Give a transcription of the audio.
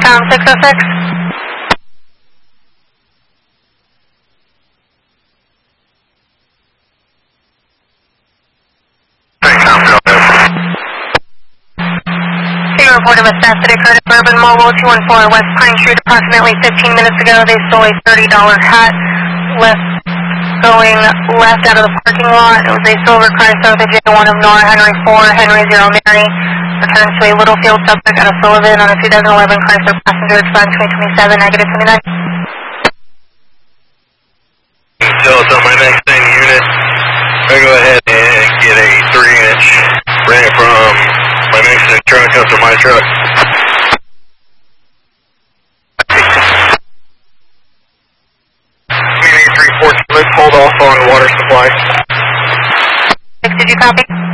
Tom 606. They reported a theft that occurred at Bourbon Mobile 214 West Pine Street approximately 15 minutes ago. They stole a $30 hat going left out of the parking lot. It was a silver Chrysler with a J1 of Nora Henry 4, Henry 0 Mary. Returns to a Littlefield subject out of Sullivan on a 2011 Chrysler passenger expired 2027, negative 29. So it's on my next thing unit. I go ahead and get a 3-inch ramp from my Mexican truck up to my truck. Community 314, let's hold off on water supply. Did you copy?